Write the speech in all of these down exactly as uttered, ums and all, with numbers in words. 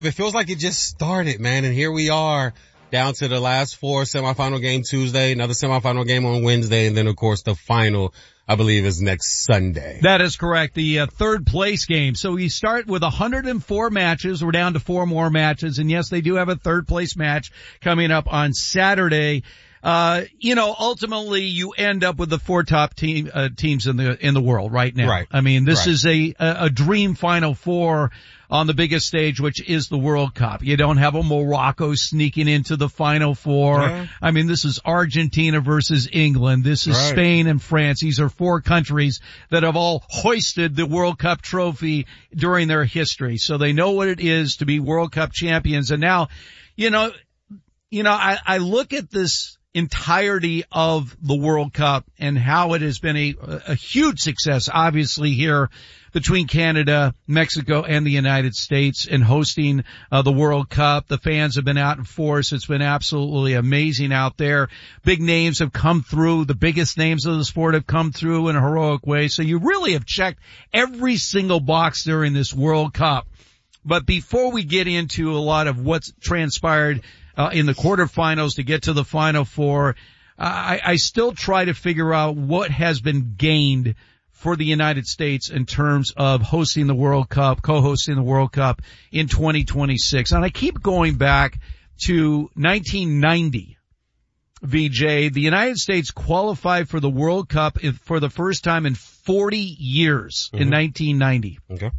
It feels like it just started, man, and here we are down to the last four, semifinal game Tuesday, another semifinal game on Wednesday, and then, of course, the final, I believe, is next Sunday. That is correct. The uh, third place game. So we start with one hundred four matches. We're down to four more matches, and yes, they do have a third place match coming up on Saturday. Uh, you know, ultimately you end up with the four top team, uh, teams in the, in the world right now. Right. I mean, this right. is a, a dream Final Four on the biggest stage, which is the World Cup. You don't have a Morocco sneaking into the Final Four. Yeah. I mean, this is Argentina versus England. This is right. Spain and France. These are four countries that have all hoisted the World Cup trophy during their history. So they know what it is to be World Cup champions. And now, you know, you know, I, I look at this entirety of the World Cup and how it has been a, a huge success, obviously, here between Canada, Mexico, and the United States in hosting uh, the World Cup. The fans have been out in force. It's been absolutely amazing out there. Big names have come through. The biggest names of the sport have come through in a heroic way. So you really have checked every single box during this World Cup. But before we get into a lot of what's transpired Uh, in the quarterfinals to get to the Final Four, I, I still try to figure out what has been gained for the United States in terms of hosting the World Cup, co-hosting the World Cup in twenty twenty-six. And I keep going back to nineteen ninety. V J, the United States qualified for the World Cup for the first time in forty years mm-hmm. in nineteen ninety. Okay.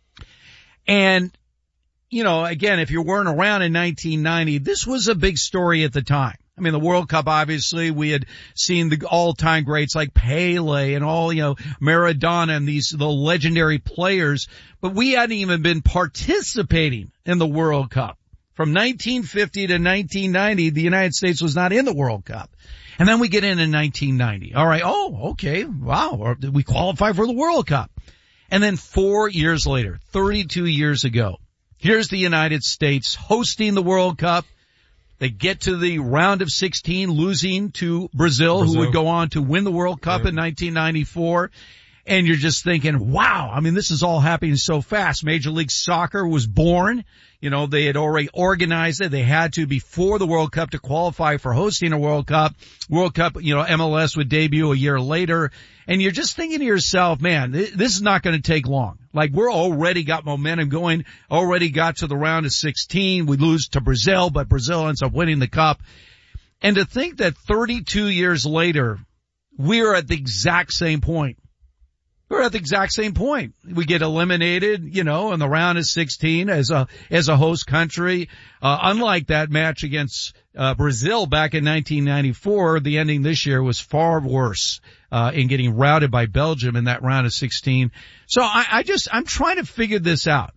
And you know, again, if you weren't around in nineteen ninety, this was a big story at the time. I mean, the World Cup, obviously, we had seen the all-time greats like Pele and all, you know, Maradona and these, the legendary players, but we hadn't even been participating in the World Cup. From nineteen fifty to nineteen ninety, the United States was not in the World Cup. And then we get in in nineteen ninety. All right. Oh, okay. Wow. We qualify for the World Cup. And then four years later, thirty-two years ago, here's the United States hosting the World Cup. They get to the round of sixteen, losing to Brazil, Brazil. who would go on to win the World Cup yeah. in nineteen ninety-four. And you're just thinking, wow, I mean, this is all happening so fast. Major League Soccer was born. You know, they had already organized it. They had to before the World Cup to qualify for hosting a World Cup. World Cup, you know, M L S would debut a year later. And you're just thinking to yourself, man, this is not going to take long. Like, we're already got momentum going, already got to the round of sixteen. We lose to Brazil, but Brazil ends up winning the cup. And to think that thirty-two years later, we're at the exact same point. We're at the exact same point. We get eliminated, you know, in the round of sixteen as a, as a host country. Uh, unlike that match against, uh, Brazil back in nineteen ninety-four, the ending this year was far worse, uh, in getting routed by Belgium in that round of sixteen. So I, I just, I'm trying to figure this out.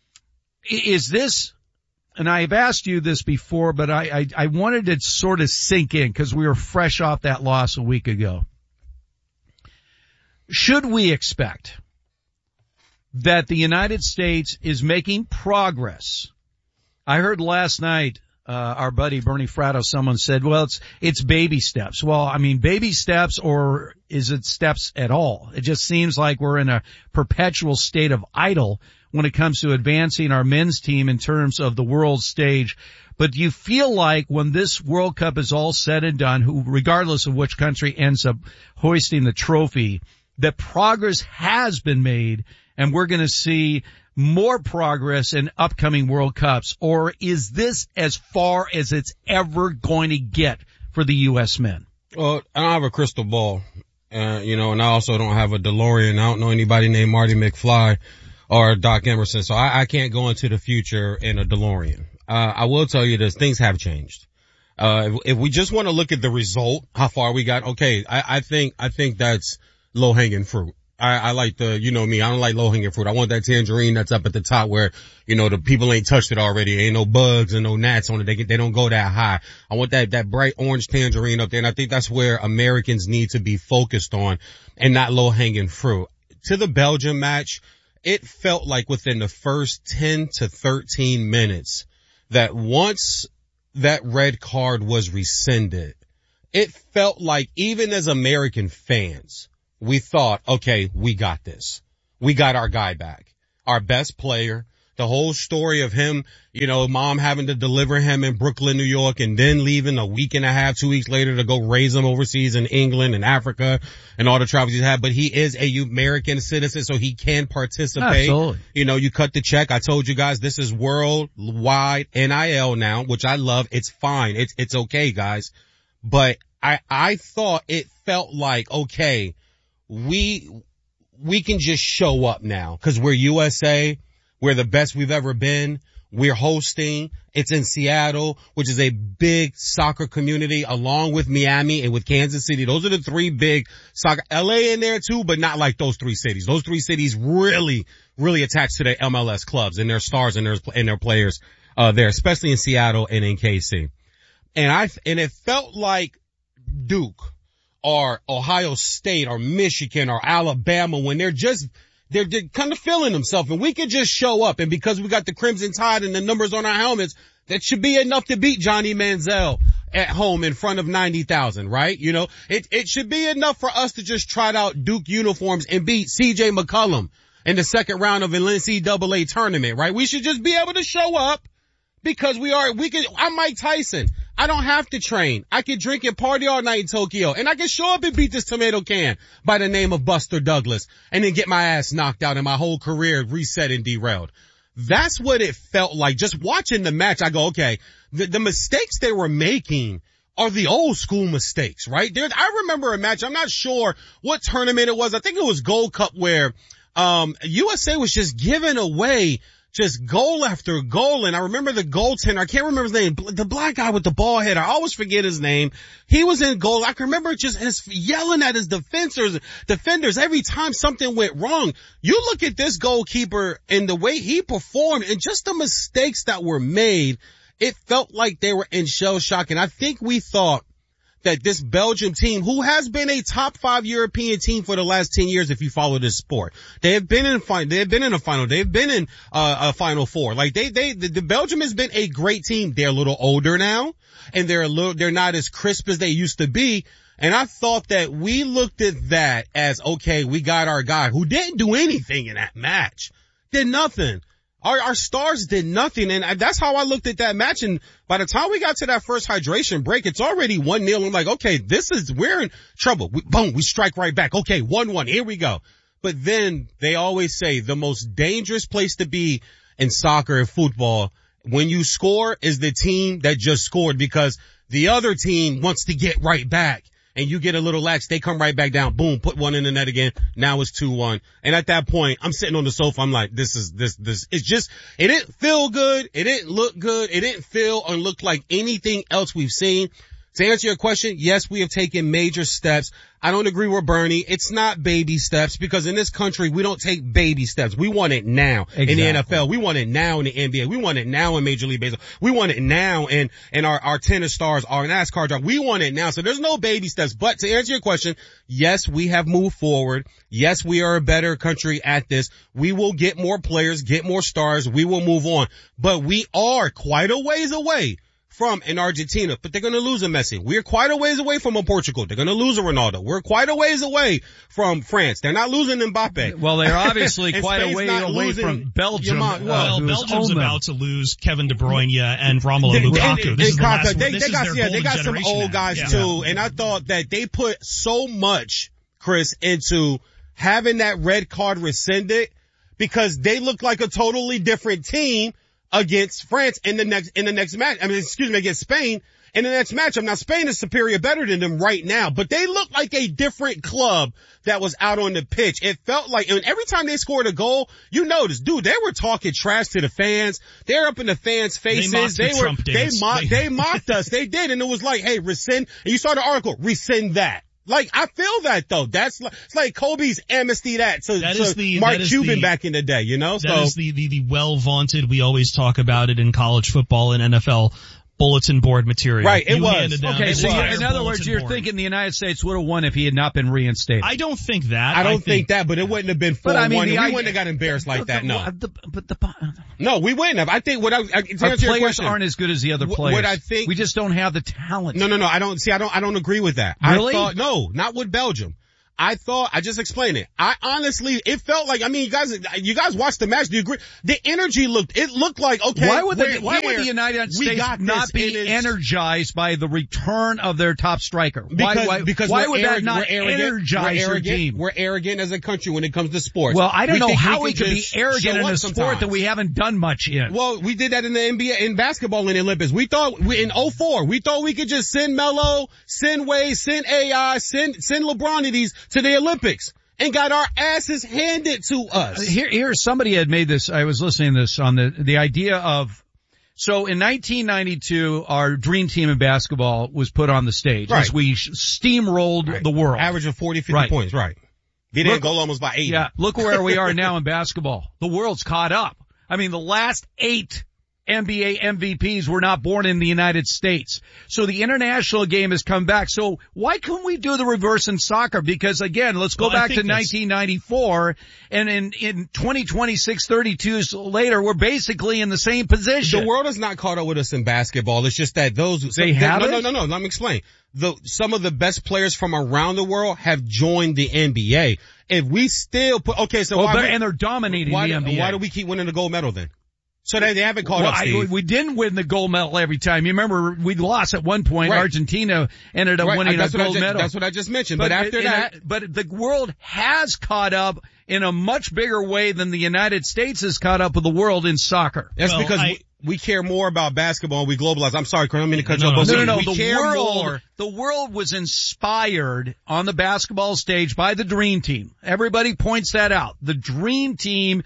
Is this, and I've asked you this before, but I, I, I wanted to sort of sink in because we were fresh off that loss a week ago. Should we expect that the United States is making progress? I heard last night, uh, our buddy Bernie Fratto, someone said, well, it's, it's baby steps. Well, I mean, baby steps, or is it steps at all? It just seems like we're in a perpetual state of idle when it comes to advancing our men's team in terms of the world stage. But do you feel like when this World Cup is all said and done, who, regardless of which country ends up hoisting the trophy, that progress has been made and we're going to see more progress in upcoming World Cups? Or is this as far as it's ever going to get for the U S men? Well, I don't have a crystal ball, uh, you know, and I also don't have a DeLorean. I don't know anybody named Marty McFly or Doc Emerson, so I, I can't go into the future in a DeLorean. Uh, I will tell you this, things have changed. Uh, if, if we just want to look at the result, how far we got, okay, I, I think, I think that's low-hanging fruit. I, I like the, you know me, I don't like low-hanging fruit. I want that tangerine that's up at the top where, you know, the people ain't touched it already. Ain't no bugs and no gnats on it. They get, they don't go that high. I want that, that bright orange tangerine up there. And I think that's where Americans need to be focused on and not low-hanging fruit. To the Belgium match, it felt like within the first ten to thirteen minutes that once that red card was rescinded, it felt like even as American fans, we thought, okay, we got this. We got our guy back. Our best player, The whole story of him, you know, mom having to deliver him in Brooklyn, New York, and then leaving a week and a half, two weeks later to go raise him overseas in England and Africa and all the travels he's had. But he is a American citizen, so he can participate. Absolutely. You know, you cut the check. I told you guys this is worldwide N I L now, which I love. It's fine. It's, it's okay, guys. But I, I thought it felt like, okay, we, we can just show up now because we're U S A. We're the best we've ever been. We're hosting. It's in Seattle, which is a big soccer community along with Miami and with Kansas City. Those are the three big soccer. L A in there too, but not like those three cities. Those three cities really, really attached to their M L S clubs and their stars and their, and their players, uh, there, especially in Seattle and in K C. And I, and it felt like Duke or Ohio State or Michigan or Alabama when they're just, They're, they're kind of feeling themselves, and we could just show up. And because we got the Crimson Tide and the numbers on our helmets, that should be enough to beat Johnny Manziel at home in front of ninety thousand, right? You know, it, it should be enough for us to just trot out Duke uniforms and beat C J McCollum in the second round of an N C double A tournament, right? We should just be able to show up because we are, we can, I'm Mike Tyson. I don't have to train. I can drink and party all night in Tokyo, and I can show up and beat this tomato can by the name of Buster Douglas and then get my ass knocked out and my whole career reset and derailed. That's what it felt like. Just watching the match, I go, okay, the, the mistakes they were making are the old school mistakes, right? There, I remember a match, I'm not sure what tournament it was. I think it was Gold Cup where, um, U S A was just giving away just goal after goal. And I remember the goaltender, I can't remember his name, the black guy with the ball head, I always forget his name. He was in goal. I can remember just his yelling at his defenders, defenders every time something went wrong. You look at this goalkeeper and the way he performed and just the mistakes that were made, it felt like they were in shell shock. And I think we thought that this Belgium team, who has been a top five European team for the last ten years, if you follow this sport, they have been in final, they have been in a final, they've been in uh, a Final Four. Like they, they, the, the Belgium has been a great team. They're a little older now, and they're a little, they're not as crisp as they used to be. And I thought that we looked at that as, okay, we got our guy who didn't do anything in that match, did nothing. Our, our stars did nothing, and that's how I looked at that match. And by the time we got to that first hydration break, it's already one nil. I'm like, okay, this is, we're in trouble. We, boom, we strike right back. Okay, one one, here we go. But then they always say the most dangerous place to be in soccer and football when you score is the team that just scored, because the other team wants to get right back. And you get a little lax, they come right back down, boom, put one in the net again. Now it's two one. And at that point, I'm sitting on the sofa, I'm like, this is, this, this, it's just, it didn't feel good, it didn't look good, it didn't feel or look like anything else we've seen. To answer your question, yes, we have taken major steps. I don't agree with Bernie. It's not baby steps, because in this country, we don't take baby steps. We want it now exactly. In the N F L. We want it now in the N B A. We want it now in Major League Baseball. We want it now in, in our, our tennis stars, our NASCAR drive. We want it now. So there's no baby steps. But to answer your question, yes, we have moved forward. Yes, we are a better country at this. We will get more players, get more stars. We will move on. But we are quite a ways away from in Argentina, but they're going to lose a Messi. We're quite a ways away from a Portugal. They're going to lose a Ronaldo. We're quite a ways away from France. They're not losing Mbappe. Well, they're obviously quite a way away from Belgium. Well, well Belgium's about to lose Kevin De Bruyne and Romelu Lukaku. And, this is the Kaka, last, they, this they got, is yeah, they got some old now. guys yeah. too, and I thought that they put so much, Chris, into having that red card rescinded because they look like a totally different team against France in the next, in the next match. I mean, excuse me, against Spain in the next matchup. Now, Spain is superior, better than them right now, but they look like a different club that was out on the pitch. It felt like, and every time they scored a goal, you notice, dude, they were talking trash to the fans. They're up in the fans' faces. They, they were, Trump they dance. mocked, they mocked us. They did. And it was like, hey, rescind. And you saw the article, rescind that. Like, I feel that though. That's like, it's like Kobe's amnesty that to, that to is the, Mark that is Cuban the, back in the day, you know? That so, is the, the, the well vaunted, we always talk about it in college football and N F L bulletin board material. Right, it you was. Okay, so you're, in other words, you're board. thinking the United States would have won if he had not been reinstated. I don't think that. I don't I think, think that, but it wouldn't have been four one. I mean, we I, wouldn't have got embarrassed like the, that, no. The, but the, no, we wouldn't have. I think what I, I to our answer your players question, aren't as good as the other players. What I think, we just don't have the talent. No, no, no, I don't, see, I don't, I don't agree with that. Really? I thought, no, not with Belgium. I thought, I just explained it. I honestly, it felt like, I mean, you guys, you guys watched the match. Do you agree? The energy looked, it looked like, okay. Why would the, why would the United States not be energized by the return of their top striker? Because, why, why, because why we're would arrogant, that not we're arrogant, energize we're arrogant, your team? We're arrogant as a country when it comes to sports. Well, I don't we know how we we could be arrogant in a sport sometimes. that we haven't done much in. Well, we did that in the N B A, in basketball in the Olympics. We thought, we, in oh four, we thought we could just send Melo, send Wade, send A I, send, send LeBronides to the Olympics. And got our asses handed to us. Here, here, somebody had made this, I was listening to this on the, the idea of, so in nineteen ninety-two, our dream team in basketball was put on the stage right. as we steamrolled right. the world. Average of forty, fifty right. points, right. They didn't goal almost by eighty. Yeah, look where we are now in basketball. The world's caught up. I mean, the last eight N B A M V Ps were not born in the United States. So the international game has come back. So why couldn't we do the reverse in soccer? Because again, let's go well, back to nineteen ninety-four and in, in twenty twenty-six, thirty-two years later, we're basically in the same position. The world has not caught up with us in basketball. It's just that those, they have no, no, no, no, let me explain. The, some of the best players from around the world have joined the N B A. If we still put, okay, so well, why, they're, and they're dominating why, the N B A. Why do we keep winning the gold medal then? So they, they haven't caught well, up, Steve. I, we didn't win the gold medal every time. You remember we lost at one point. Right. Argentina ended up right. winning that's a gold just, medal. That's what I just mentioned. But, but after in that. A, but the world has caught up in a much bigger way than the United States has caught up with the world in soccer. That's well, because I, we, we care more about basketball and we globalize. I'm sorry, Chris, I'm going to cut no, you off. No, no, no, we no. The care world, more. the world was inspired on the basketball stage by the Dream Team. Everybody points that out. The Dream Team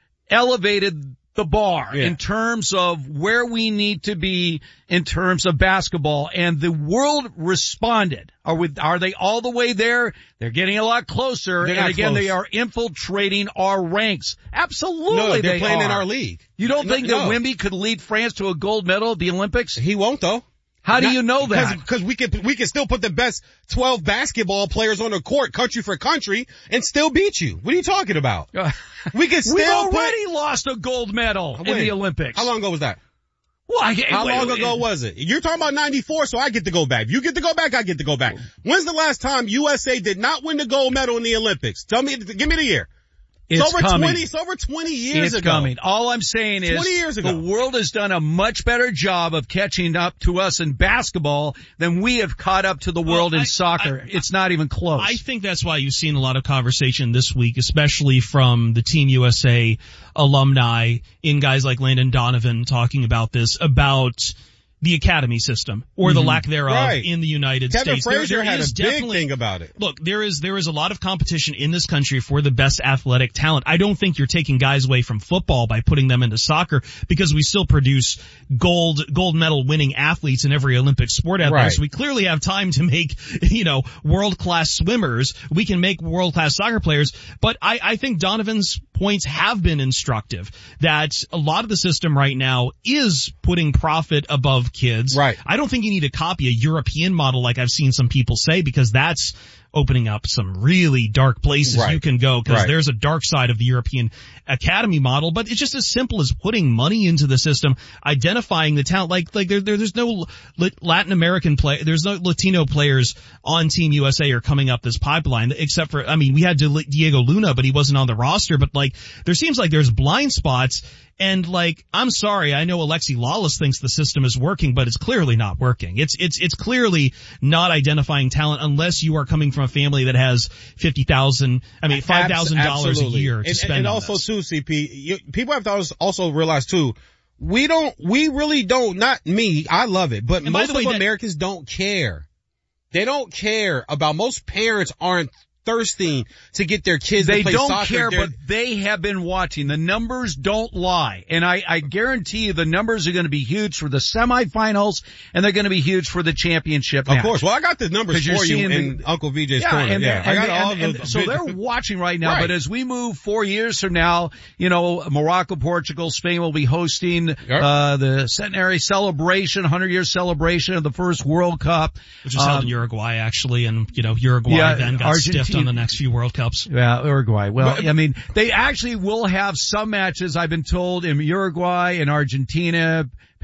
elevated the bar yeah. in terms of where we need to be in terms of basketball, and the world responded. Are we, are they all the way there? They're getting a lot closer, they're and again, close. They are infiltrating our ranks. Absolutely, no, they're they playing are. in our league. You don't no, think no. that Wemby could lead France to a gold medal at the Olympics? He won't, though. How do Not, you know that? Because we can we can still put the best twelve basketball players on the court, country for country, and still beat you. What are you talking about? We can still. We've already put, lost a gold medal when? in the Olympics. How long ago was that? Well, I, How wait, long wait, ago was it? You're talking about ninety-four, so I get to go back. You get to go back, I get to go back. When's the last time U S A did not win the gold medal in the Olympics? Tell me, give me the year. It's, it's over coming. twenty, it's over twenty years it's ago. It's coming. All I'm saying is twenty years ago. The world has done a much better job of catching up to us in basketball than we have caught up to the world well, in I, soccer. I, it's not even close. I think that's why you've seen a lot of conversation this week, especially from the Team U S A alumni in guys like Landon Donovan talking about this, about the academy system or the mm-hmm. lack thereof right. in the United Kevin States. Frazier there, there had is a big thing about it. Look, there is there is a lot of competition in this country for the best athletic talent. I don't think you're taking guys away from football by putting them into soccer, because we still produce gold gold medal winning athletes in every Olympic sport out right. there. So we clearly have time to make, you know, world class swimmers. We can make world class soccer players. But I, I think Donovan's points have been instructive, that a lot of the system right now is putting profit above kids. Right. I don't think you need to copy a European model like I've seen some people say, because that's opening up some really dark places right. you can go, because right. there's a dark side of the European academy model. But it's just as simple as putting money into the system, identifying the talent. Like, like there, there there's no Latin American play, there's no Latino players on Team U S A or coming up this pipeline, except for, I mean, we had Diego Luna, but he wasn't on the roster. But like, there seems like there's blind spots. And like, I'm sorry, I know Alexi Lawless thinks the system is working, but it's clearly not working. It's, it's, it's clearly not identifying talent unless you are coming from a family that has fifty thousand, I mean, five thousand dollars a year to and, spend and on also this. too, C P, you, people have to also realize too, we don't, we really don't, not me, I love it, but and most way, of that, Americans don't care. They don't care about, most parents aren't thirsting to get their kids they to play don't soccer. care, They're, but they have been watching. The numbers don't lie. And I, I guarantee you the numbers are going to be huge for the semifinals, and they're going to be huge for the championship match. Of course. Well, I got the numbers for you in the, Uncle V J's yeah, corner. And yeah, and I got and, all and, the, and, So they're watching right now, right. but as we move four years from now, you know, Morocco, Portugal, Spain will be hosting, yep. uh, the centenary celebration, one hundred year celebration of the first World Cup. Which was um, held in Uruguay, actually, and, you know, Uruguay yeah, then got Argentina, stiffed on the next few World Cups. Yeah, Uruguay. Well, but, I mean, they actually will have some matches, I've been told, in Uruguay and Argentina,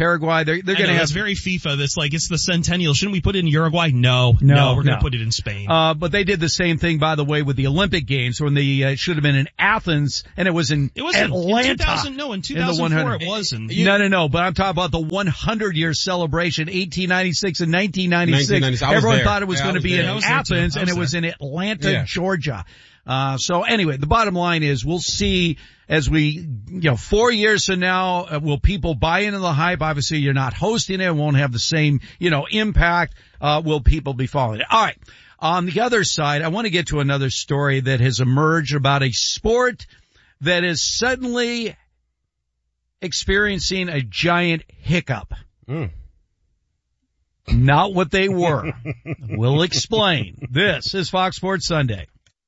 Paraguay. They're, they're going to have. It's very FIFA. That's like, it's the centennial. Shouldn't we put it in Uruguay? No. No, no we're going to no. put it in Spain. Uh, but they did the same thing, by the way, with the Olympic Games when the, uh, it should have been in Athens and it was in it was Atlanta. In two thousand, no, in two thousand four it was. In, no, no, no, but I'm talking about the one hundred year celebration, eighteen ninety-six and nineteen ninety-six. Everyone thought it was yeah, going to be there. in Athens and it was in Atlanta, yeah. Georgia. Uh, so anyway, the bottom line is we'll see as we, you know, four years from now, uh, will people buy into the hype? Obviously you're not hosting it. It won't have the same, you know, impact. Uh, will people be following it? All right. On the other side, I want to get to another story that has emerged about a sport that is suddenly experiencing a giant hiccup. Mm. Not what they were. We'll explain. This is Fox Sports Sunday.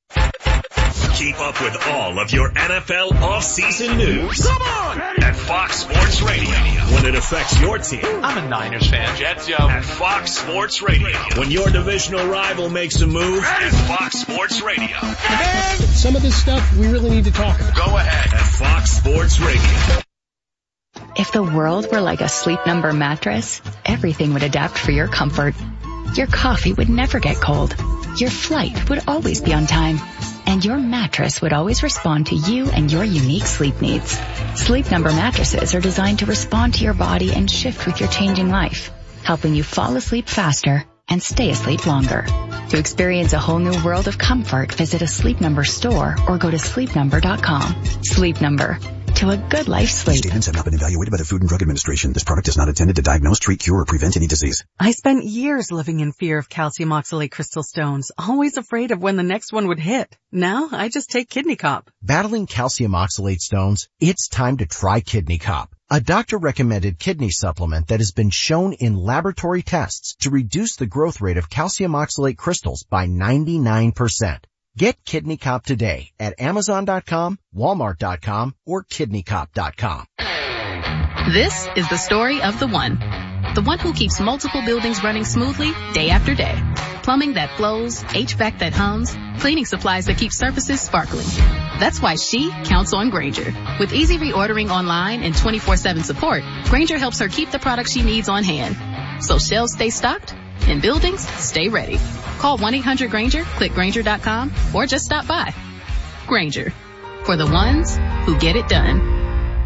Keep up with all of your N F L off-season news. Come on! At Fox Sports Radio. When it affects your team. I'm a Niners fan. Jets, yo. At Fox Sports Radio. When your divisional rival makes a move. At Fox Sports Radio. And some of this stuff we really need to talk about. Go ahead. At Fox Sports Radio. If the world were like a Sleep Number mattress, everything would adapt for your comfort. Your coffee would never get cold. Your flight would always be on time. And your mattress would always respond to you and your unique sleep needs. Sleep Number mattresses are designed to respond to your body and shift with your changing life, helping you fall asleep faster and stay asleep longer. To experience a whole new world of comfort, visit a Sleep Number store or go to sleep number dot com. Sleep Number. To a good life's sleep. Statements have not been evaluated by the Food and Drug Administration. This product is not intended to diagnose, treat, cure, or prevent any disease. I spent years living in fear of calcium oxalate crystal stones, always afraid of when the next one would hit. Now, I just take Kidney Cop. Battling calcium oxalate stones? It's time to try Kidney Cop, a doctor-recommended kidney supplement that has been shown in laboratory tests to reduce the growth rate of calcium oxalate crystals by ninety-nine percent. Get Kidney Cop today at amazon dot com, walmart dot com, or kidney cop dot com. This is the story of the one. The one who keeps multiple buildings running smoothly day after day. Plumbing that flows, H V A C that hums, cleaning supplies that keep surfaces sparkling. That's why she counts on Grainger. With easy reordering online and twenty-four seven support, Grainger helps her keep the products she needs on hand. So shelves stay stocked and buildings stay ready. Call one eight hundred Grainger, click Grainger dot com, or just stop by. Grainger. For the ones who get it done.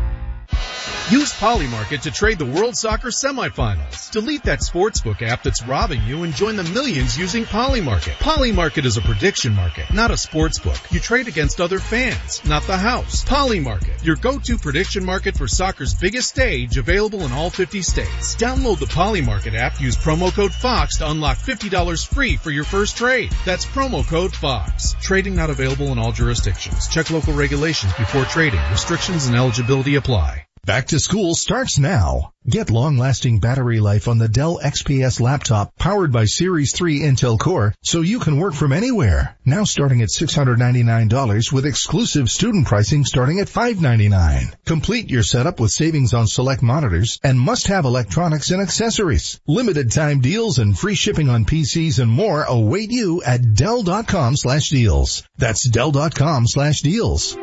Use Polymarket to trade the World Soccer semifinals. Delete that sportsbook app that's robbing you and join the millions using Polymarket. Polymarket is a prediction market, not a sportsbook. You trade against other fans, not the house. Polymarket, your go-to prediction market for soccer's biggest stage, available in all fifty states. Download the Polymarket app, use promo code FOX to unlock fifty dollars free for your first trade. That's promo code FOX. Trading not available in all jurisdictions. Check local regulations before trading. Restrictions and eligibility apply. Back to school starts now. Get long-lasting battery life on the Dell X P S laptop powered by Series three Intel Core so you can work from anywhere. Now starting at six hundred ninety-nine dollars with exclusive student pricing starting at five hundred ninety-nine dollars. Complete your setup with savings on select monitors and must-have electronics and accessories. Limited time deals and free shipping on P Cs and more await you at Dell dot com slash deals. That's Dell dot com slash deals.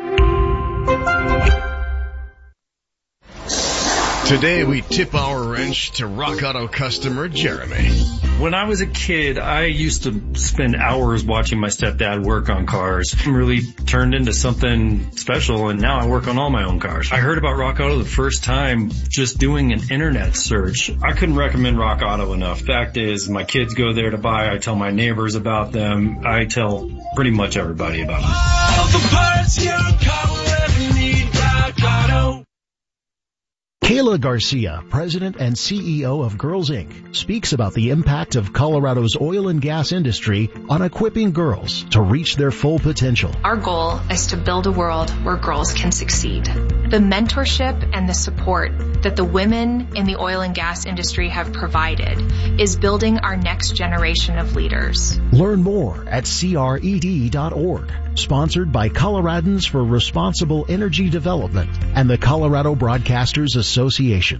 Today we tip our wrench to Rock Auto customer Jeremy. When I was a kid, I used to spend hours watching my stepdad work on cars. It really turned into something special, and now I work on all my own cars. I heard about Rock Auto the first time just doing an internet search. I couldn't recommend Rock Auto enough. Fact is, my kids go there to buy. I tell my neighbors about them. I tell pretty much everybody about them. All the parts your car will ever need, Rock Auto. Kayla Garcia, president and C E O of Girls Incorporated, speaks about the impact of Colorado's oil and gas industry on equipping girls to reach their full potential. Our goal is to build a world where girls can succeed. The mentorship and the support that the women in the oil and gas industry have provided is building our next generation of leaders. Learn more at C R E D dot org. Sponsored by Coloradans for Responsible Energy Development and the Colorado Broadcasters Association.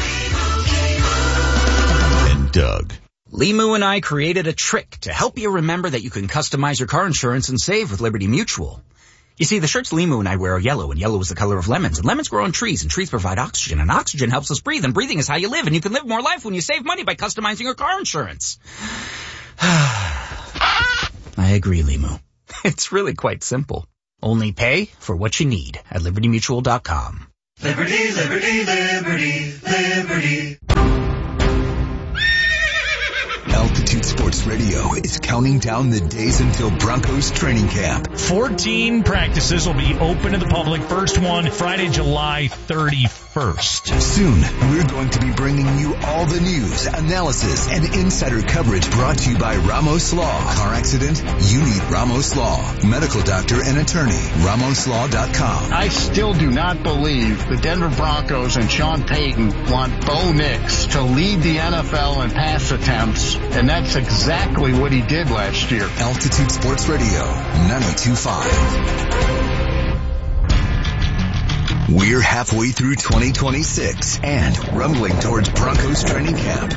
And Doug. Limu and I created a trick to help you remember that you can customize your car insurance and save with Liberty Mutual. You see, the shirts Limu and I wear are yellow, and yellow is the color of lemons, and lemons grow on trees, and trees provide oxygen, and oxygen helps us breathe, and breathing is how you live, and you can live more life when you save money by customizing your car insurance. I agree, Limu. It's really quite simple. Only pay for what you need at liberty mutual dot com. Liberty, liberty, liberty, liberty. Altitude Sports Radio is counting down the days until Broncos training camp. fourteen practices will be open to the public. First one, Friday, July thirty-first. Soon, we're going to be bringing you all the news, analysis, and insider coverage brought to you by Ramos Law. Car accident? You need Ramos Law. Medical doctor and attorney. Ramos Law dot com. I still do not believe the Denver Broncos and Sean Payton want Bo Nix to lead the N F L in pass attempts, and that's exactly what he did last year. Altitude Sports Radio, ninety-two point five. We're halfway through twenty twenty-six and rumbling towards Broncos training camp.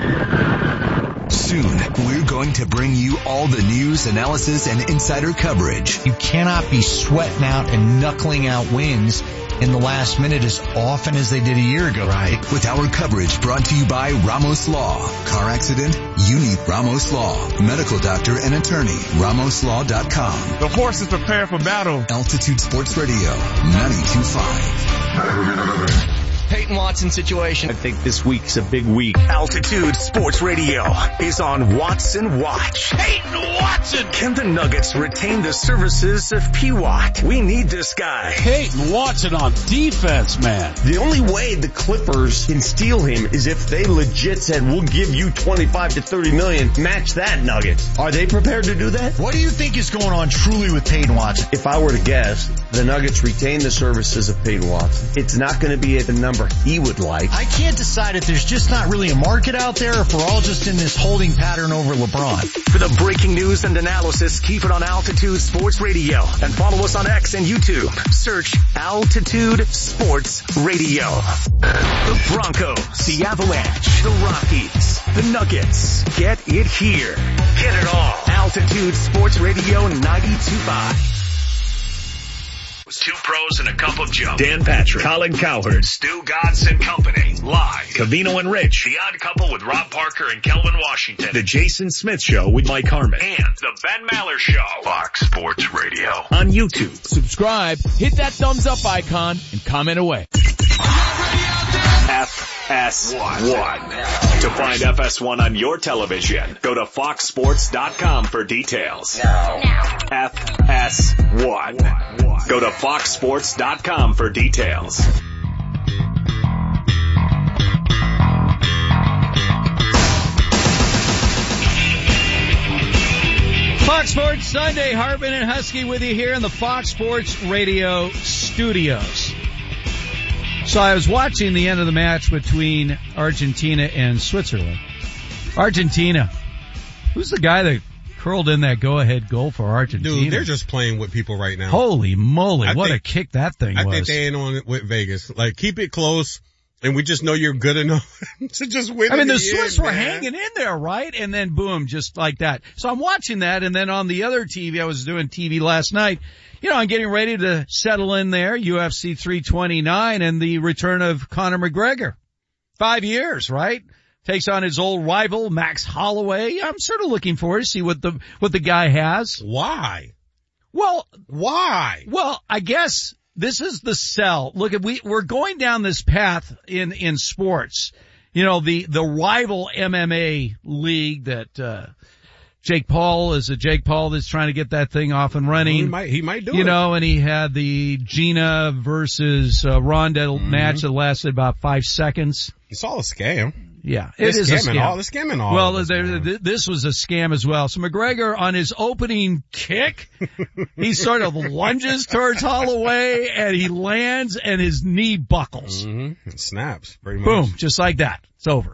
Soon, we're going to bring you all the news, analysis, and insider coverage. You cannot be sweating out and knuckling out wins in the last minute as often as they did a year ago. Right. With our coverage brought to you by Ramos Law. Car accident? You need Ramos Law. Medical doctor and attorney. Ramos Law dot com. The horses prepare for battle. Altitude Sports Radio, ninety-two point five. Peyton Watson situation. I think this week's a big week. Altitude Sports Radio is on Watson Watch. Peyton Watson! Can the Nuggets retain the services of P. Watt? We need this guy. Peyton Watson on defense, man. The only way the Clippers can steal him is if they legit said, we'll give you twenty-five to thirty million, match that Nuggets. Are they prepared to do that? What do you think is going on truly with Peyton Watson? If I were to guess, the Nuggets retain the services of Peyton Watson. It's not going to be at the number he would like. I can't decide if there's just not really a market out there or if we're all just in this holding pattern over LeBron. For the breaking news and analysis, keep it on Altitude Sports Radio and follow us on X and YouTube. Search Altitude Sports Radio. The Broncos, the Avalanche, the Rockies, the Nuggets. Get it here. Get it all. Altitude Sports Radio ninety-two point five. Two pros and a cup of Joe. Dan Patrick, Colin Cowherd, Stu Godson Company. Live. Cavino and Rich. The Odd Couple with Rob Parker and Kelvin Washington. The Jason Smith Show with Mike Harmon. And the Ben Maller Show. Fox Sports Radio. On YouTube. Subscribe, hit that thumbs up icon, and comment away. F S one. To find F S one on your television, go to fox sports dot com for details. Now. F S one. Go to fox sports dot com for details. Fox Sports Sunday, Hartman and Husky with you here in the Fox Sports Radio studios. So I was watching the end of the match between Argentina and Switzerland. Argentina. Who's the guy that curled in that go-ahead goal for Argentina? Dude, they're just playing with people right now. Holy moly, I what think, a kick that thing I was. I think they ain't on it with Vegas. Like, keep it close, and we just know you're good enough to just win. I mean, the, the Swiss end, were man. hanging in there, right? And then boom, just like that. So I'm watching that, and then on the other T V, I was doing T V last night, you know, I'm getting ready to settle in there, U F C three twenty-nine, and the return of Conor McGregor. Five years, right? Takes on his old rival, Max Holloway. I'm sort of looking forward to see what the, what the guy has. Why? Well, why? Well, I guess this is the sell. Look, we, we're going down this path in, in sports. You know, the, the rival M M A league that, uh, Jake Paul is a Jake Paul that's trying to get that thing off and running. He might, he might do you it. You know, and he had the Gina versus uh, Ronda mm-hmm. match that lasted about five seconds. It's all a scam. Yeah, they're it is a scam. All, they're scamming all well, us, there, this was a scam as well. So McGregor on his opening kick, he sort of lunges towards Holloway and he lands and his knee buckles. Mm-hmm. It snaps pretty much. Boom, just like that. It's over.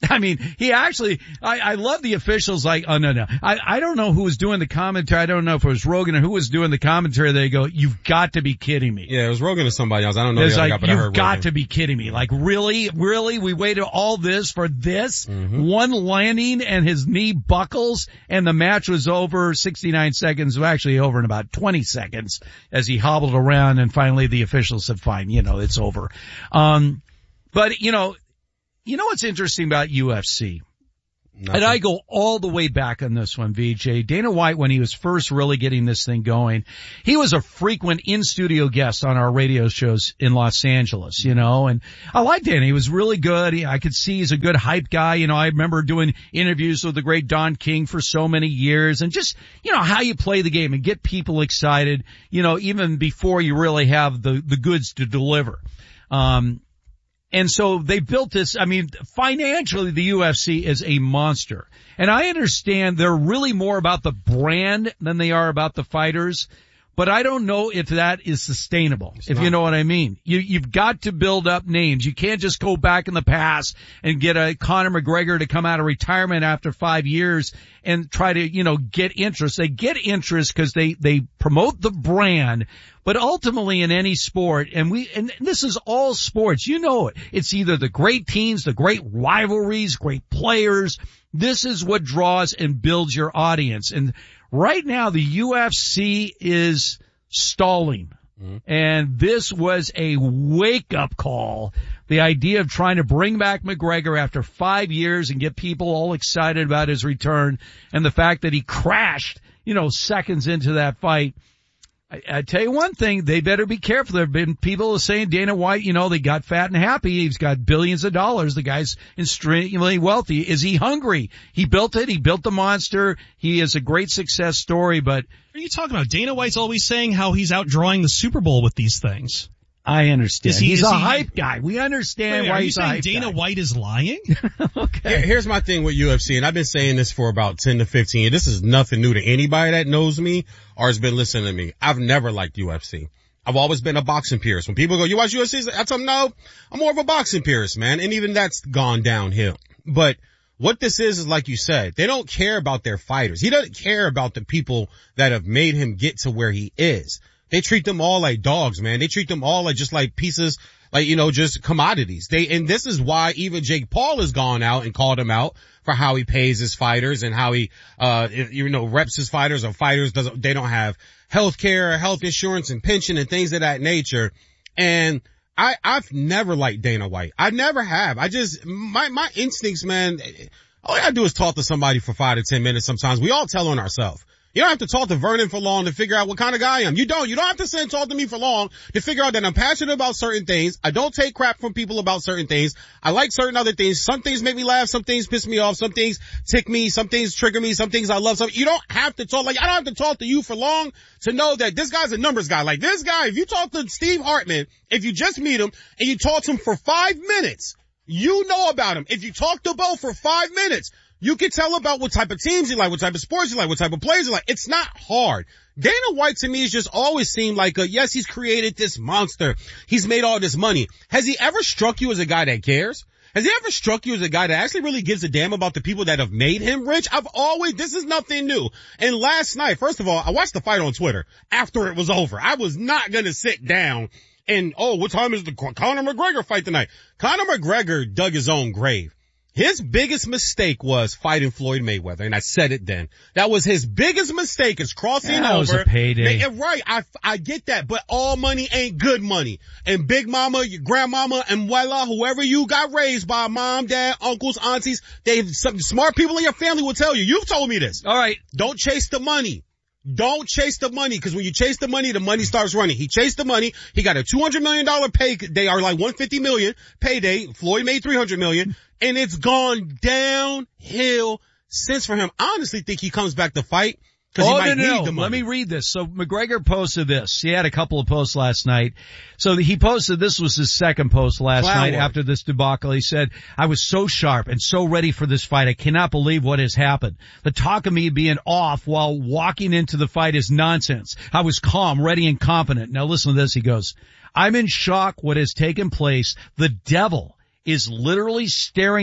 I mean, he actually, I, I love the officials like, oh no, no. I, I don't know who was doing the commentary. I don't know if it was Rogan or who was doing the commentary. They go, you've got to be kidding me. Yeah, it was Rogan or somebody else. I don't know. It's the other like, guy, but I you've heard got Rogan. to be kidding me. Like, really? Really? We waited all this for this? Mm-hmm. One landing and his knee buckles and the match was over sixty-nine seconds. Well, actually over in about twenty seconds as he hobbled around and finally the officials said, fine, you know, it's over. Um, but you know, you know what's interesting about U F C? Nothing. And I go all the way back on this one, V J. Dana White, when he was first really getting this thing going, he was a frequent in-studio guest on our radio shows in Los Angeles, you know, and I liked Dana. He was really good. He, I could see he's a good hype guy. You know, I remember doing interviews with the great Don King for so many years and just, you know, how you play the game and get people excited, you know, even before you really have the, the goods to deliver. Um, And so they built this, I mean, financially the U F C is a monster. And I understand they're really more about the brand than they are about the fighters. But I don't know if that is sustainable, it's if not. You know what I mean. You, you've got to build up names. You can't just go back in the past and get a Conor McGregor to come out of retirement after five years and try to, you know, get interest. They get interest because they, they promote the brand. But ultimately in any sport, and we, and this is all sports, you know it. It's either the great teams, the great rivalries, great players. This is what draws and builds your audience. And right now the U F C is stalling. Mm-hmm. And this was a wake-up call. The idea of trying to bring back McGregor after five years and get people all excited about his return, and the fact that he crashed, you know, seconds into that fight. I, I tell you one thing, they better be careful. There have been people saying Dana White, you know, they got fat and happy. He's got billions of dollars. The guy's extremely wealthy. Is he hungry? He built it. He built the monster. He is a great success story, but. What are you talking about? Dana White's always saying how he's outdrawing the Super Bowl with these things. I understand. He, he's a he, hype guy. We understand wait, why are he's you a saying hype Dana guy. White is lying? Okay. Here, here's my thing with U F C, and I've been saying this for about ten to fifteen years. This is nothing new to anybody that knows me or has been listening to me. I've never liked U F C. I've always been a boxing purist. When people go, you watch U F C? I tell them, no, I'm more of a boxing purist, man. And even that's gone downhill. But what this is, is like you said, they don't care about their fighters. He doesn't care about the people that have made him get to where he is. They treat them all like dogs, man. They treat them all like just like pieces, like, you know, just commodities. They, and this is why even Jake Paul has gone out and called him out for how he pays his fighters and how he, uh, you know, reps his fighters, or fighters doesn't, they don't have health care, health insurance and pension and things of that nature. And I, I've never liked Dana White. I never have. I just, my, my instincts, man, all I gotta do is talk to somebody for five to ten minutes sometimes. We all tell on ourselves. You don't have to talk to Vernon for long to figure out what kind of guy I am. You don't. You don't have to sit and talk to me for long to figure out that I'm passionate about certain things. I don't take crap from people about certain things. I like certain other things. Some things make me laugh. Some things piss me off. Some things tick me. Some things trigger me. Some things I love. Some, you don't have to talk, like, I don't have to talk to you for long to know that this guy's a numbers guy. Like this guy, if you talk to Steve Hartman, if you just meet him and you talk to him for five minutes, you know about him. If you talk to Bo for five minutes, you can tell about what type of teams you like, what type of sports you like, what type of players you like. It's not hard. Dana White to me has just always seemed like a, yes, he's created this monster. He's made all this money. Has he ever struck you as a guy that cares? Has he ever struck you as a guy that actually really gives a damn about the people that have made him rich? I've always, this is nothing new. And last night, first of all, I watched the fight on Twitter after it was over. I was not going to sit down and, oh, what time is the Conor McGregor fight tonight? Conor McGregor dug his own grave. His biggest mistake was fighting Floyd Mayweather, and I said it then. That was his biggest mistake, is crossing yeah, that over. Was a payday. Man, right, I, I get that, but all money ain't good money. And Big Mama, your grandmama, and Wella, whoever you got raised by, mom, dad, uncles, aunties, they, some smart people in your family will tell you. You've told me this. All right. Don't chase the money. Don't chase the money, because when you chase the money, the money starts running. He chased the money. He got a two hundred million dollars pay. They are like one hundred fifty million dollars payday. Floyd made three hundred million dollars, and it's gone downhill since for him. I honestly think he comes back to fight because oh, he might no, no, need the money. Let me read this. So McGregor posted this. He had a couple of posts last night. So he posted, this was his second post last Clown night work. after this debacle. He said, I was so sharp and so ready for this fight. I cannot believe what has happened. The talk of me being off while walking into the fight is nonsense. I was calm, ready, and confident. Now listen to this. He goes, I'm in shock what has taken place. The devil is literally staring at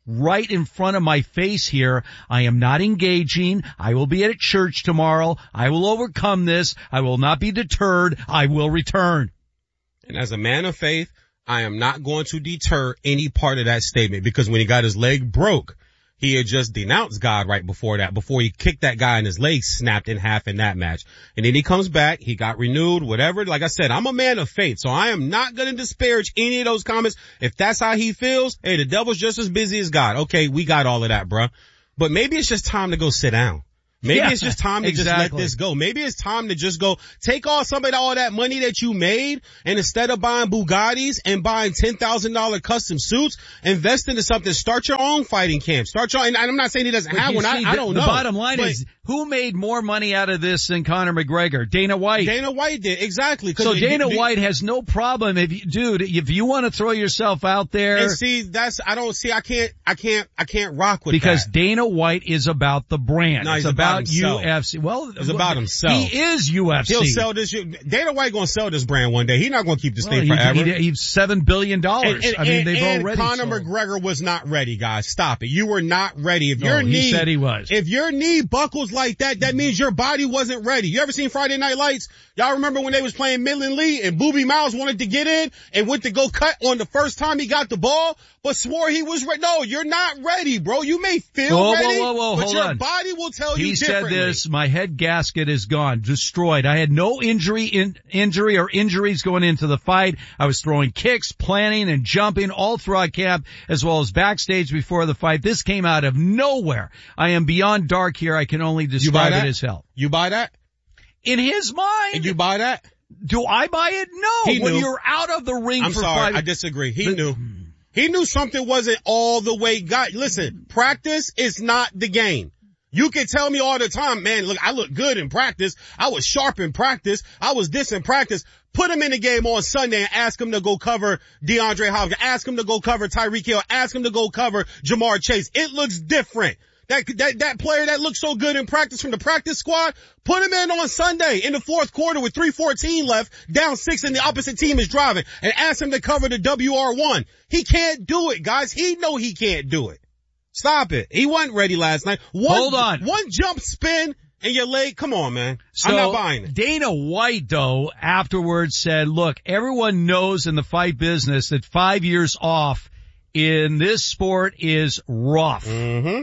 right in front of my face here. I am not engaging. I will be at church tomorrow. I will overcome this. I will not be deterred. I will return. And as a man of faith, I am not going to deter any part of that statement, because when he got his leg broke, he had just denounced God right before that, before he kicked that guy and his leg snapped in half in that match. And then he comes back, he got renewed, whatever. Like I said, I'm a man of faith, so I am not going to disparage any of those comments. If that's how he feels, hey, the devil's just as busy as God. Okay, we got all of that, bruh. But maybe it's just time to go sit down. Maybe yeah, it's just time to exactly. just let this go. Maybe it's time to just go take all some of all that money that you made, and instead of buying Bugattis and buying ten thousand dollars custom suits, invest into something. Start your own fighting camp. Start your, and I'm not saying he doesn't but have one. See, I, I don't the, know. The bottom line but, is, who made more money out of this than Conor McGregor? Dana White. Dana White did, exactly. So it, Dana it, White has no problem if you, dude, if you want to throw yourself out there. And see, that's, I don't see, I can't, I can't, I can't rock with because that. Because Dana White is about the brand. No, it's about, about U F C. Well, it's about himself. He is U F C. He'll sell this. Dana White gonna sell this brand one day. He's not gonna keep this well, thing forever. He, he, he's seven billion dollars. And, and, I mean, and, they've and already. Conor sold. McGregor was not ready, guys. Stop it. You were not ready. If no, your he knee, said he was. If your knee buckles like that, that means your body wasn't ready. You ever seen Friday Night Lights? Y'all remember when they was playing Midland Lee and Boobie Miles wanted to get in and went to go cut on the first time he got the ball, but swore he was ready. No, you're not ready, bro. You may feel whoa, ready, whoa, whoa, whoa, but hold your on. body will tell he you differently. He said this, my head gasket is gone, destroyed. I had no injury, in, injury or injuries going into the fight. I was throwing kicks, planning and jumping all throughout camp, as well as backstage before the fight. This came out of nowhere. I am beyond dark here. I can only describe it as hell. You buy that? In his mind. And you buy that? Do I buy it? No. He when knew. You're out of the ring I'm for sorry, five. I disagree. He but, knew. He knew something wasn't all the way got. Listen, practice is not the game. You can tell me all the time, man, look, I look good in practice. I was sharp in practice. I was this in practice. Put him in the game on Sunday and ask him to go cover DeAndre Hopkins. Ask him to go cover Tyreek Hill. Ask him to go cover Jamar Chase. It looks different. That, that, that player that looked so good in practice from the practice squad, put him in on Sunday in the fourth quarter with three fourteen left, down six and the opposite team is driving, and ask him to cover the W R one. He can't do it, guys. He know he can't do it. Stop it. He wasn't ready last night. One, Hold on. One jump spin and your leg. Come on, man. So I'm not buying it. Dana White, though, afterwards said, look, everyone knows in the fight business that five years off in this sport is rough. Mm-hmm.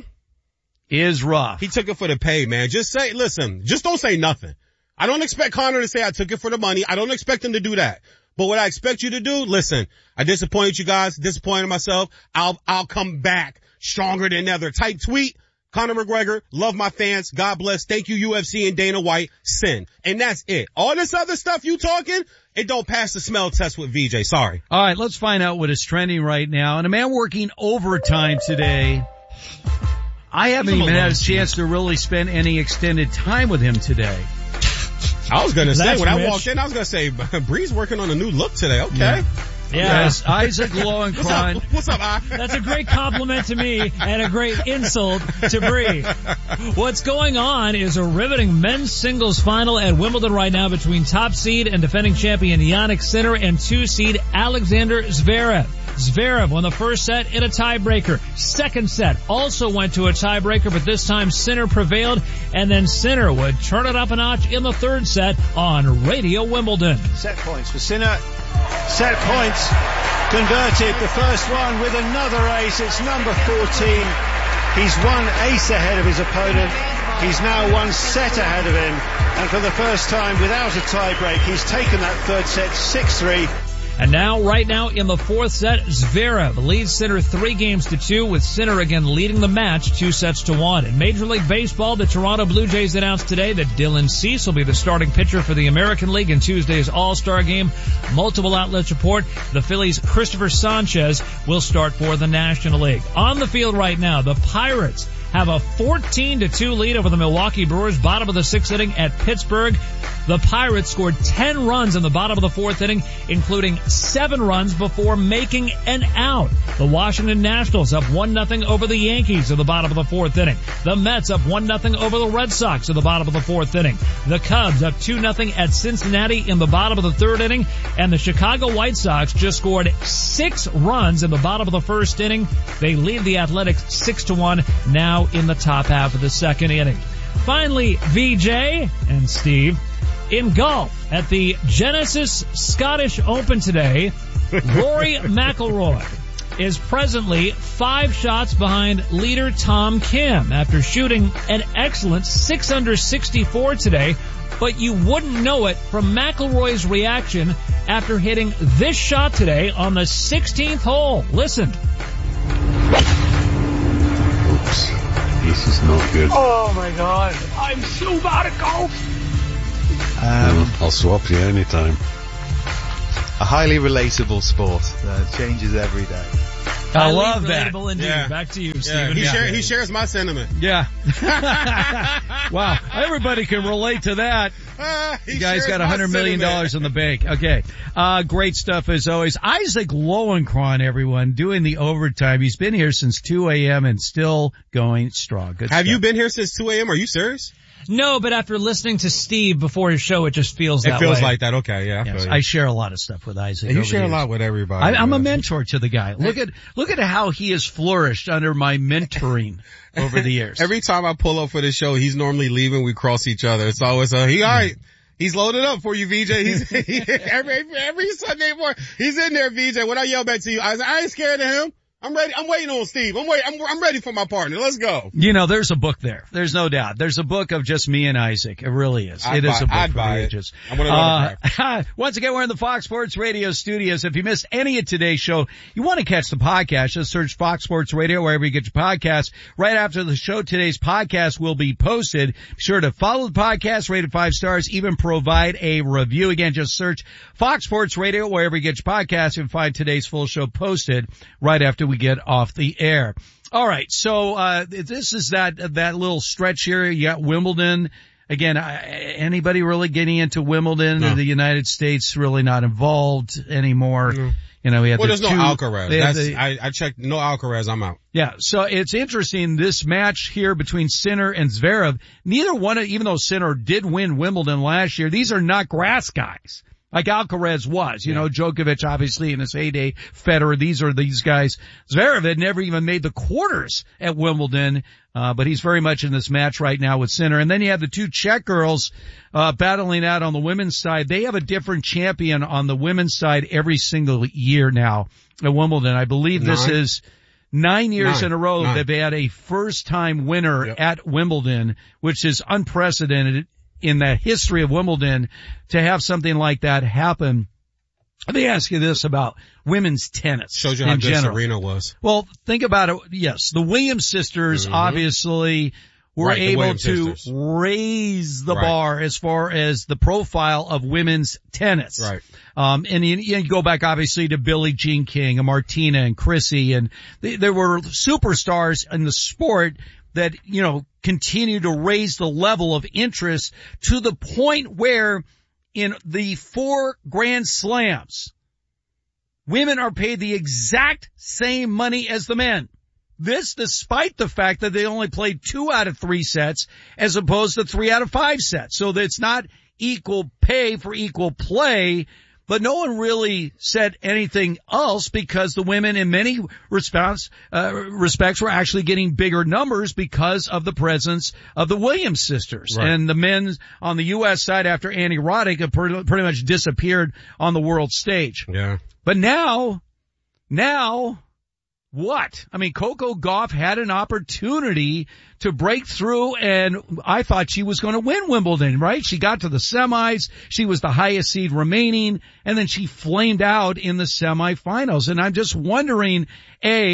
Is rough. He took it for the pay, man. Just say, listen, just don't say nothing. I don't expect Conor to say I took it for the money. I don't expect him to do that. But what I expect you to do, listen, I disappointed you guys, disappointed myself. I'll, I'll come back stronger than ever. Type tweet, Conor McGregor, love my fans, God bless, thank you U F C and Dana White, send. And that's it. All this other stuff you talking, it don't pass the smell test with V J, sorry. All right, let's find out what is trending right now. And a man working overtime today. I haven't even had a chance to really spend any extended time with him today. I was going to say, That's when rich. I walked in, I was going to say, Bree's working on a new look today. Okay. Yeah. Yeah. Yes, Isaac Lowenkron. What's up, What's up I? That's a great compliment to me and a great insult to Bree. What's going on is a riveting men's singles final at Wimbledon right now between top seed and defending champion Jannik Sinner and two seed Alexander Zverev. Zverev won the first set in a tiebreaker. Second set also went to a tiebreaker, but this time Sinner prevailed, and then Sinner would turn it up a notch in the third set on Radio Wimbledon. Set points for Sinner. Set points converted. The first one with another ace. It's number fourteen. He's one ace ahead of his opponent. He's now one set ahead of him. And for the first time without a tiebreak, he's taken that third set six three. And now, right now, in the fourth set, Zverev leads Sinner three games to two, with Sinner again leading the match two sets to one. In Major League Baseball, the Toronto Blue Jays announced today that Dylan Cease will be the starting pitcher for the American League in Tuesday's All-Star Game. Multiple outlets report the Phillies' Christopher Sanchez will start for the National League. On the field right now, the Pirates have a fourteen to two lead over the Milwaukee Brewers, bottom of the sixth inning at Pittsburgh. The Pirates scored ten runs in the bottom of the fourth inning, including seven runs before making an out. The Washington Nationals up one nothing over the Yankees in the bottom of the fourth inning. The Mets up one nothing over the Red Sox in the bottom of the fourth inning. The Cubs up two nothing at Cincinnati in the bottom of the third inning. And the Chicago White Sox just scored six runs in the bottom of the first inning. They lead the Athletics six to one now in the top half of the second inning. Finally, V J and Steve, in golf at the Genesis Scottish Open today, Rory McIlroy is presently five shots behind leader Tom Kim after shooting an excellent six under sixty-four today. But you wouldn't know it from McIlroy's reaction after hitting this shot today on the sixteenth hole. Listen. Oops. This is not good. Oh my God. I'm so bad at golf. Um, I'll swap you anytime. A highly relatable sport that changes every day. I love that. Indeed. Yeah. Back to you, Yeah, Stephen. he, Yeah. share, he shares my sentiment. Yeah. Wow. Everybody can relate to that. Uh, You guys got a hundred million dollars in the bank. Okay. Uh, great stuff as always. Isaac Lowenkron, everyone, doing the overtime. He's been here since two a.m. and still going strong. Good Have stuff. you been here since two a.m.? Are you serious? No, but after listening to Steve before his show, it just feels It that feels way. like that. Okay, yeah. I, Yes, feel I you. share a lot of stuff with Isaac. you over share the a lot years. with everybody. I, I'm a man. mentor to the guy. Look at look at how he has flourished under my mentoring over the years. Every time I pull up for the show, he's normally leaving. We cross each other. It's always uh, he all right. He's loaded up for you, V J. He's he, every every Sunday morning. He's in there, V J. When I yell back to you, I, I ain't scared of him. I'm ready. I'm waiting on Steve. I'm wait. I'm, I'm ready for my partner. Let's go. You know, there's a book there. There's no doubt. There's a book of just me and Isaac. It really is. I'd It is buy- a book I'd for buy the it. ages. I want an Uh, once again, we're in the Fox Sports Radio studios. If you missed any of today's show, you want to catch the podcast, just search Fox Sports Radio wherever you get your podcasts. Right after the show, today's podcast will be posted. Be sure to follow the podcast, rate it five stars, even provide a review. Again, just search Fox Sports Radio wherever you get your podcasts and find today's full show posted right after we get off the air. All right, so uh this is that that little stretch here. You got Wimbledon. Again, I, anybody really getting into Wimbledon No. in the United States really not involved anymore. No. You know, we have Well, the there's two, no Alcaraz. they have That's, the- I, I checked. No Alcaraz. I'm out. yeah, so it's interesting, this match here between Sinner and Zverev. Neither one, of, even though Sinner did win Wimbledon last year, these are not grass guys like Alcaraz was. You Yeah. know, Djokovic obviously in his heyday, Federer, these are these guys. Zverev had never even made the quarters at Wimbledon, uh, but he's very much in this match right now with Sinner. And then you have the two Czech girls, uh, battling out on the women's side. They have a different champion on the women's side every single year now at Wimbledon. I believe this Nine. is nine years Nine. in a row Nine. they've had a first time winner Yep. at Wimbledon, which is unprecedented in the history of Wimbledon to have something like that happen. Let me ask you this about women's tennis. Shows you in how good general. Serena was. Well, think about it. Yes, the Williams sisters Mhm. obviously were Right, the able Williams to sisters. raise the Right. bar as far as the profile of women's tennis. Right. Um, and you, you go back obviously to Billie Jean King and Martina and Chrissy, and they, there were superstars in the sport that, you know, continue to raise the level of interest to the point where in the four Grand Slams, women are paid the exact same money as the men. This despite the fact that they only played two out of three sets as opposed to three out of five sets. So that it's not equal pay for equal play, but no one really said anything else because the women in many respects, uh, respects were actually getting bigger numbers because of the presence of the Williams sisters. Right. And the men on the U S side after Annie Roddick have pretty, pretty much disappeared on the world stage. Yeah. But now, now, what? I mean, Coco Gauff had an opportunity to break through, and I thought she was going to win Wimbledon, right? She got to the semis. She was the highest seed remaining, and then she flamed out in the semifinals. And I'm just wondering, A,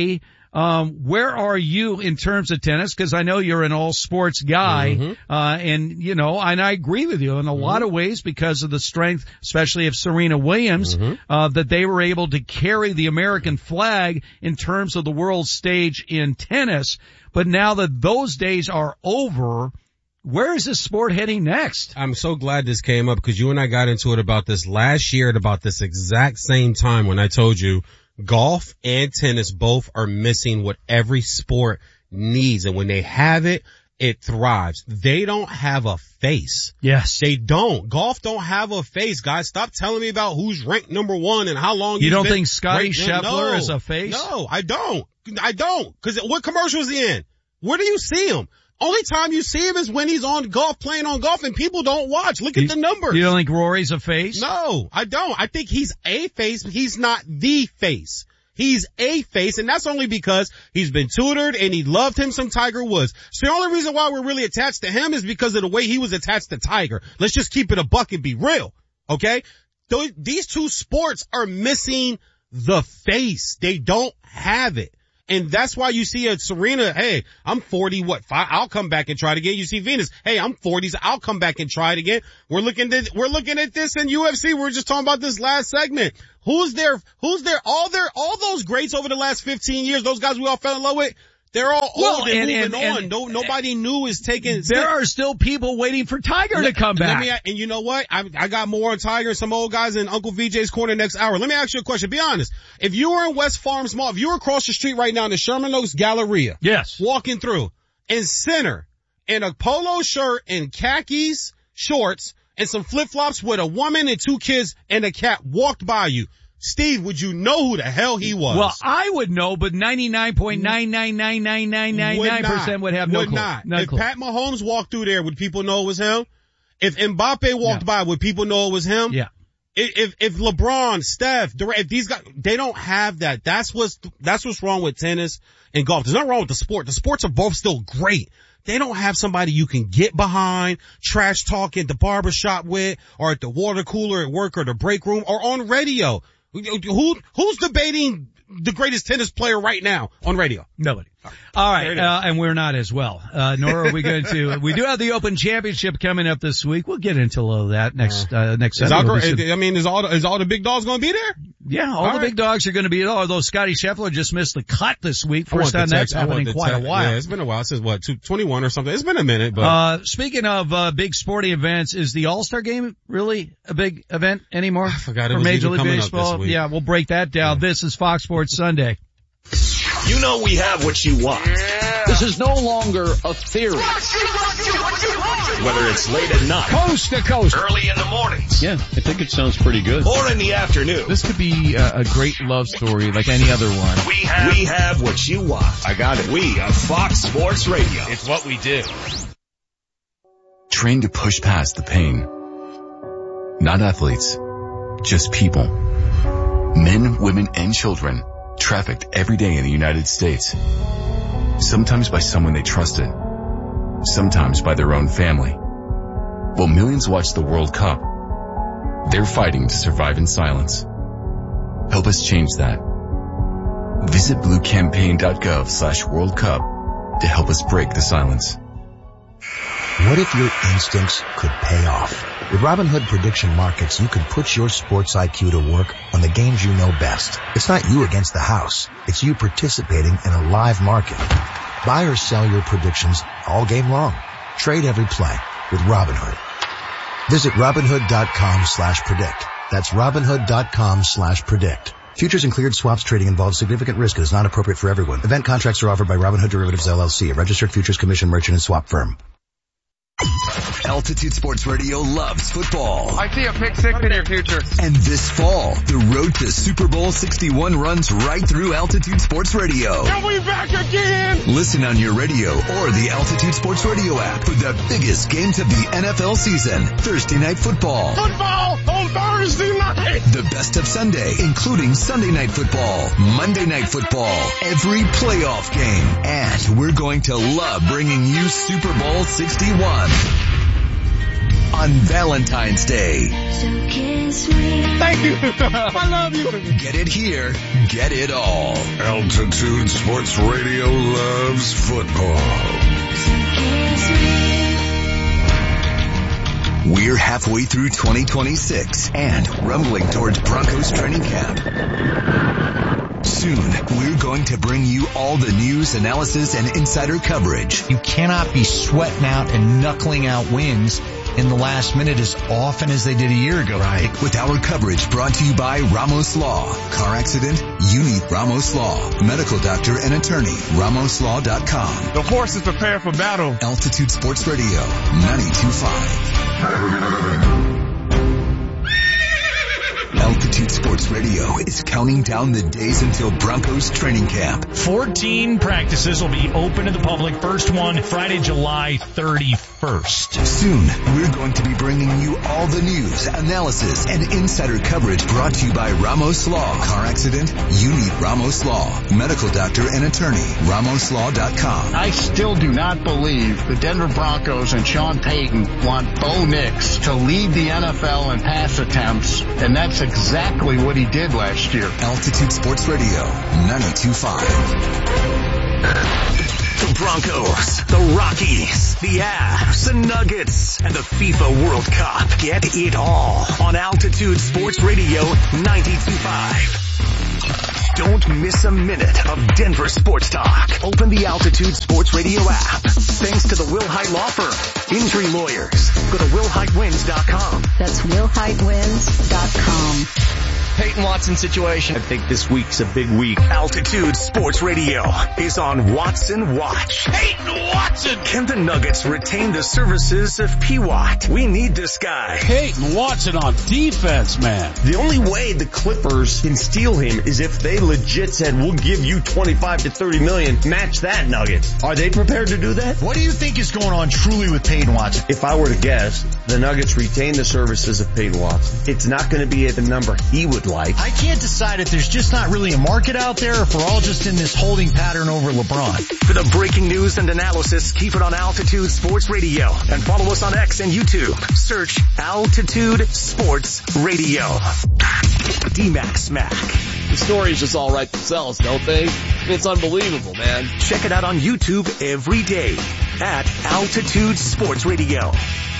Um, where are you in terms of tennis? Because I know you're an all sports guy, mm-hmm. uh, and you know, and I agree with you in a mm-hmm. lot of ways because of the strength, especially of Serena Williams, mm-hmm. uh, that they were able to carry the American flag in terms of the world stage in tennis. But now that those days are over, where is this sport heading next? I'm so glad this came up because you and I got into it about this last year at about this exact same time when I told you golf and tennis both are missing what every sport needs. And when they have it, it thrives. They don't have a face. Yes. They don't. Golf don't have a face, guys. Stop telling me about who's ranked number one and how long you don't been think Scotty ranked. Scheffler no, is a face? No, I don't. I don't. Cause what commercial is he in? Where do you see him? Only time you see him is when he's on golf, playing on golf, and people don't watch. Look at you, the numbers. You don't think Rory's a face? No, I don't. I think he's a face, but he's not the face. He's a face, and that's only because he's been tutored and he loved him some Tiger Woods. So the only reason why we're really attached to him is because of the way he was attached to Tiger. Let's just keep it a buck and be real, okay? Th- these two sports are missing the face. They don't have it. And that's why you see a Serena, hey, I'm forty, what, five, I'll come back and try it again. You see Venus, hey, I'm forties, I'll come back and try it again. We're looking at, we're looking at this in U F C. We were just talking about this last segment. Who's there, who's there, all their, all those greats over the last fifteen years, those guys we all fell in love with, they're all well, old and, and moving and, on. And, no, nobody new is taking. There still, are still people waiting for Tiger let, to come back. Let me, and you know what? I, I got more on Tiger and some old guys in Uncle V J's corner next hour. Let me ask you a question. Be honest. If you were in West Farms Mall, if you were across the street right now in the Sherman Oaks Galleria. Yes. Walking through in center in a polo shirt and khakis, shorts and some flip flops with a woman and two kids and a cat walked by you. Steve, would you know who the hell he was? Well, I would know, but ninety-nine point nine nine nine nine nine nine nine percent would have no would clue. Not. No if clue. Pat Mahomes walked through there, would people know it was him? If Mbappe walked yeah. by, would people know it was him? Yeah. If, if LeBron, Steph, Durant, if these guys, they don't have that. That's what's, that's what's wrong with tennis and golf. There's nothing wrong with the sport. The sports are both still great. They don't have somebody you can get behind, trash talk at the barbershop with, or at the water cooler at work or the break room or on radio. Who, who's debating the greatest tennis player right now on radio? Nobody. All right, uh, and we're not as well. Uh, nor are we going to. We do have the Open Championship coming up this week. We'll get into all of that next uh, next. Is Sunday. I mean, is all is all the big dogs going to be there? Yeah, all, all the right. big dogs are going to be there. Although Scotty Scheffler just missed the cut this week. First time that's happened in quite text. a while. Yeah, it's been a while. Since what, twenty-one or something? It's been a minute. But uh speaking of uh big sporting events, is the All-Star Game really a big event anymore? I forgot it for was Major even League coming Baseball. Up this week. Yeah, we'll break that down. Yeah. This is Fox Sports Sunday. You know we have what you want. Yeah. This is no longer a theory. Whether it's late at night, coast to coast, early in the mornings. Yeah, I think it sounds pretty good. Or in the afternoon. This could be a, a great love story like any other one. We have, we have what you want. I got it. We are Fox Sports Radio. It's what we do. Train to push past the pain. Not athletes, just people. Men, women, and children trafficked every day in the United States. Sometimes by someone they trusted. Sometimes by their own family. While millions watch the World Cup, they're fighting to survive in silence. Help us change that. Visit bluecampaign.gov slash World Cup to help us break the silence. What if your instincts could pay off? With Robinhood Prediction Markets, you can put your sports I Q to work on the games you know best. It's not you against the house. It's you participating in a live market. Buy or sell your predictions all game long. Trade every play with Robinhood. Visit Robinhood.com slash predict. That's Robinhood.com slash predict. Futures and cleared swaps trading involves significant risk and is not appropriate for everyone. Event contracts are offered by Robinhood Derivatives L L C, a registered futures commission merchant and swap firm. Altitude Sports Radio loves football. I see a pick six in your future. And this fall, the road to Super Bowl sixty-one runs right through Altitude Sports Radio. Are we back again? Listen on your radio or the Altitude Sports Radio app for the biggest games of the N F L season. Thursday Night Football. Football on Thursday night. The best of Sunday, including Sunday Night Football, Monday Night Football, every playoff game. And we're going to love bringing you Super Bowl sixty-one. on Valentine's Day. Thank you. I love you. Get it here, get it all. Altitude Sports Radio loves football. We're halfway through twenty twenty-six and rumbling towards Broncos training camp. Soon, we're going to bring you all the news, analysis, and insider coverage. You cannot be sweating out and knuckling out wins in the last minute as often as they did a year ago. Right. With our coverage brought to you by Ramos Law. Car accident? You need Ramos Law. Medical doctor and attorney. Ramos Law dot com. The horses prepare for battle. Altitude Sports Radio, ninety-two point five. Altitude Sports Radio is counting down the days until Broncos training camp. fourteen practices will be open to the public. First one, Friday, July thirty-first. Soon, we're going to be bringing you all the news, analysis, and insider coverage brought to you by Ramos Law. Car accident? You need Ramos Law. Medical doctor and attorney. Ramos Law dot com. I still do not believe the Denver Broncos and Sean Payton want Bo Nix to lead the N F L in pass attempts, and that's exactly what he did last year. Altitude Sports Radio, ninety-two point five. The Broncos, the Rockies, the Avs, the Nuggets, and the FIFA World Cup. Get it all on Altitude Sports Radio ninety-two point five. Don't miss a minute of Denver sports talk. Open the Altitude Sports Radio app. Thanks to the Wilhite Law Firm. Injury lawyers. Go to will hite wins dot com. That's will hite wins dot com. Peyton Watson situation. I think this week's a big week. Altitude Sports Radio is on Watson Watch. Peyton Watson! Can the Nuggets retain the services of P. Watt? We need this guy. Peyton Watson on defense, man. The only way the Clippers can steal him is if they legit said, we'll give you twenty-five to thirty million. Match that, Nuggets. Are they prepared to do that? What do you think is going on truly with Peyton Watson? If I were to guess, the Nuggets retain the services of Peyton Watson. It's not going to be at the number he would like. I can't decide if there's just not really a market out there or if we're all just in this holding pattern over LeBron. For the breaking news and analysis, keep it on Altitude Sports Radio and follow us on X and YouTube. Search Altitude Sports Radio. D-Max Mac. The stories just all write themselves, don't they? It's unbelievable, man. Check it out on YouTube every day at Altitude Sports Radio.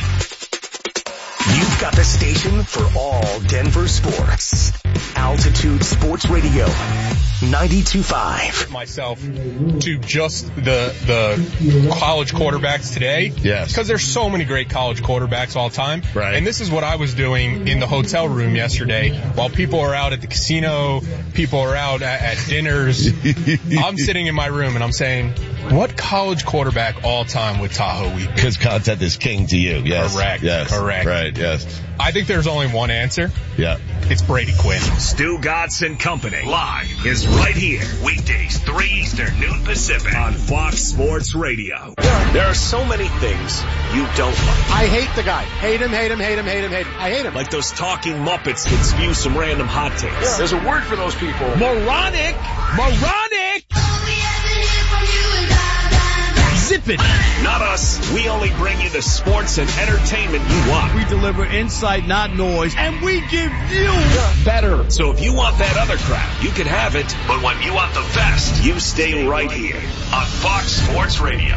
You've got the station for all Denver sports. Altitude Sports Radio, ninety-two point five. Myself to just the the college quarterbacks today. Yes. Because there's so many great college quarterbacks all time. Right. And this is what I was doing in the hotel room yesterday while people are out at the casino, people are out at, at dinners. I'm sitting in my room and I'm saying, what college quarterback all time would Tahoe Week? Because content is king to you. Yes. Correct. Yes. Correct. Right. Yes. I think there's only one answer. Yeah. It's Brady Quinn. Stu Godson Company live is right here. Weekdays, three Eastern, noon Pacific on Fox Sports Radio. There are so many things you don't like. I hate the guy. Hate him, hate him, hate him, hate him, hate him. I hate him. Like those talking Muppets that spew some random hot takes. Yeah. There's a word for those people. Moronic. Moronic. Zip it. Not us. We only bring you the sports and entertainment you want. We deliver insight, not noise, and we give you better. So if you want that other crap, you can have it. But when you want the best, you stay right here on Fox Sports Radio.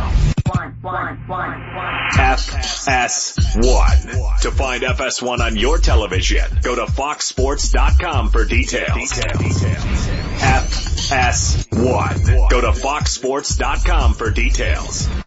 F S one. To find F S one on your television, go to fox sports dot com for details. F S one. Go to fox sports dot com for details.